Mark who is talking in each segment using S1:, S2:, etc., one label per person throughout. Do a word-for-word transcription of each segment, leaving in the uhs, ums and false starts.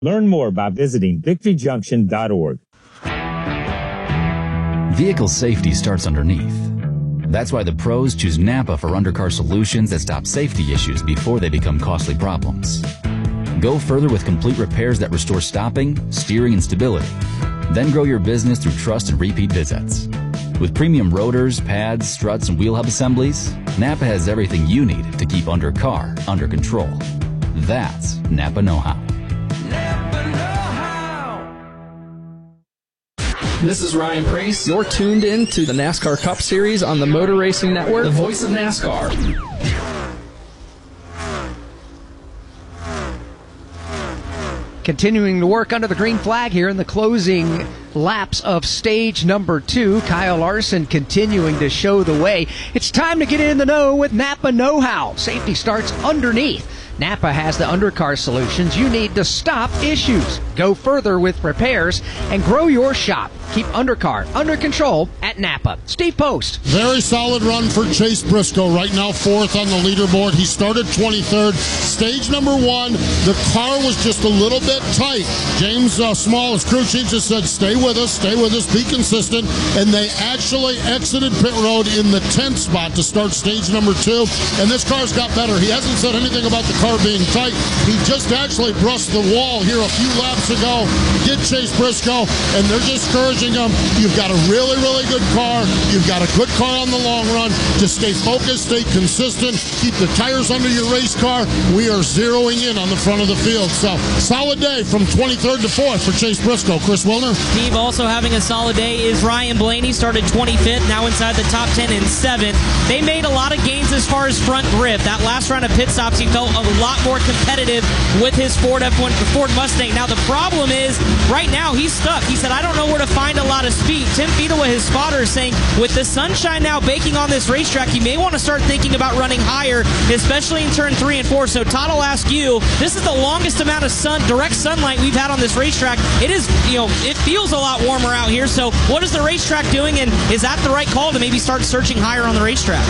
S1: Learn more by visiting victory junction dot org.
S2: Vehicle safety starts underneath. That's why the pros choose Napa for undercar solutions that stop safety issues before they become costly problems. Go further with complete repairs that restore stopping, steering, and stability. Then grow your business through trust and repeat visits. With premium rotors, pads, struts, and wheel hub assemblies, Napa has everything you need to keep undercar under control. That's Napa know-how.
S3: Napa know-how.
S4: This is Ryan Preece. You're tuned in to the NASCAR Cup Series on the Motor Racing Network, the voice of NASCAR.
S5: Continuing to work under the green flag here in the closing laps of stage number two. Kyle Larson continuing to show the way. It's time to get in the know with Napa Know-How. Safety starts underneath. Napa has the undercar solutions you need to stop issues. Go further with repairs and grow your shop. Keep undercar under control at Napa. Steve Post.
S6: Very solid run for Chase Briscoe. Right now fourth on the leaderboard. He started twenty-third. Stage number one, the car was just a little bit tight. James uh, Small, his crew chief, just said, stay with us, stay with us, be consistent. And they actually exited pit road in the tenth spot to start stage number two. And this car's got better. He hasn't said anything about the car being tight. He just actually brushed the wall here a few laps ago. Did Chase Briscoe, and they're discouraging him. You've got a really, really good car. You've got a good car on the long run. Just stay focused, stay consistent, keep the tires under your race car. We are zeroing in on the front of the field. So, solid day from twenty-third to fourth for Chase Briscoe. Chris Wilner.
S7: Steve also having a solid day is Ryan Blaney. Started twenty-fifth, now inside the top ten in seventh. They made a lot of gains as far as front grip. That last round of pit stops, he felt a lot more competitive with his Ford F one Ford Mustang. Now the problem is, right now he's stuck. He said, I don't know where to find a lot of speed. Tim Fedewa, his spotter, is saying with the sunshine now baking on this racetrack, he may want to start thinking about running higher, especially in turn three and four. So Todd, I'll ask you, this is the longest amount of sun, direct sunlight we've had on this racetrack. It is, you know, it feels a lot warmer out here. So what is the racetrack doing, and is that the right call to maybe start searching higher on the racetrack?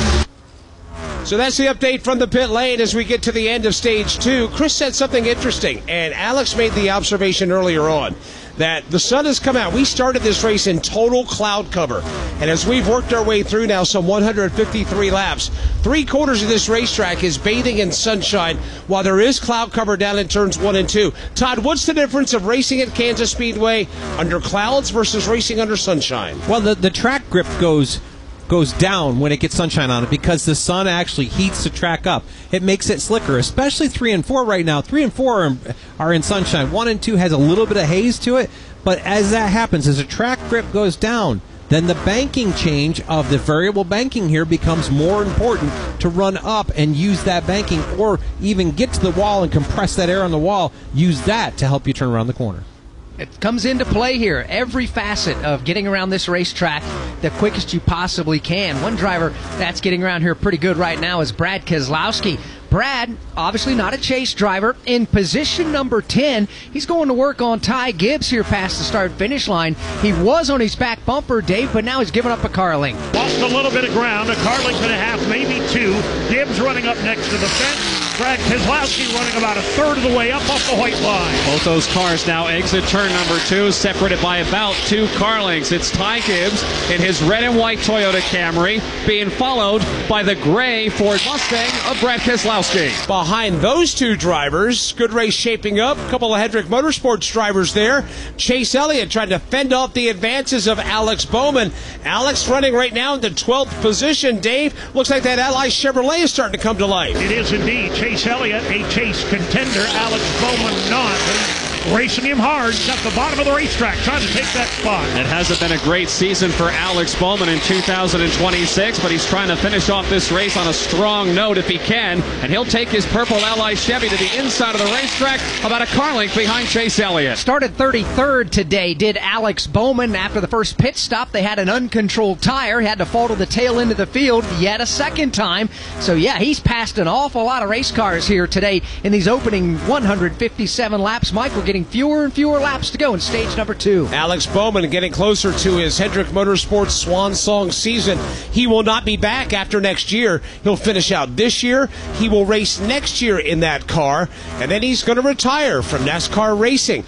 S8: So that's the update from the pit lane as we get to the end of stage two. Chris said something interesting, and Alex made the observation earlier on that the sun has come out. We started this race in total cloud cover, and as we've worked our way through now some one hundred fifty-three laps, three quarters of this racetrack is bathing in sunshine while there is cloud cover down in turns one and two. Todd, what's the difference of racing at Kansas Speedway under clouds versus racing under sunshine?
S9: Well, the, the track grip goes goes down when it gets sunshine on it because the sun actually heats the track up. It makes it slicker, especially three and four right now. Three and four are, are in sunshine. One and two has a little bit of haze to it, but as that happens, as the track grip goes down, then the banking change of the variable banking here becomes more important to run up and use that banking, or even get to the wall and compress that air on the wall. Use that to help you turn around the corner.
S5: It comes into play here. Every facet of getting around this racetrack the quickest you possibly can. One driver that's getting around here pretty good right now is Brad Keselowski. Brad, obviously not a chase driver, in position number ten. He's going to work on Ty Gibbs here past the start-finish line. He was on his back bumper, Dave, but now he's giving up a car length.
S10: Lost a little bit of ground, a car length and a half, maybe two. Gibbs running up next to the fence. Brad Keselowski running about a third of the way up off the white line.
S11: Both those cars now exit turn number two, separated by about two car lengths. It's Ty Gibbs in his red and white Toyota Camry, being followed by the gray Ford Mustang of Brad Keselowski.
S8: Behind those two drivers, good race shaping up. A couple of Hendrick Motorsports drivers there. Chase Elliott trying to fend off the advances of Alex Bowman. Alex running right now in the twelfth position. Dave, looks like that Ally Chevrolet is starting to come to life.
S10: It is indeed. Chase Elliott, a chase contender. Alex Bowman not. Racing him hard at the bottom of the racetrack, trying to take that spot.
S11: It hasn't been a great season for Alex Bowman in two thousand twenty-six, but he's trying to finish off this race on a strong note if he can, and he'll take his purple Ally Chevy to the inside of the racetrack, about a car length behind Chase Elliott.
S5: Started thirty-third today, did Alex Bowman. After the first pit stop, they had an uncontrolled tire, had to fall to the tail end of the field yet a second time. So yeah, he's passed an awful lot of race cars here today in these opening one hundred fifty-seven laps. Michael getting fewer and fewer laps to go in stage number two.
S8: Alex Bowman getting closer to his Hendrick Motorsports swan song season. He will not be back after next year. He'll finish out this year. He will race next year in that car, and then he's going to retire from NASCAR racing.